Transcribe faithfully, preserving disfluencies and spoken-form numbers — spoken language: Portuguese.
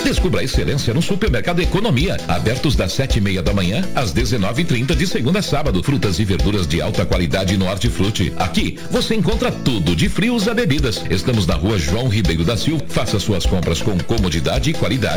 Descubra a excelência no Supermercado Economia, abertos das sete e meia da manhã às dezenove e trinta de segunda a sábado. Frutas e verduras de alta qualidade no Hortifruti. Aqui você encontra tudo de frios a bebidas. Estamos na rua João Ribeiro da Silva. Faça suas compras com comodidade e qualidade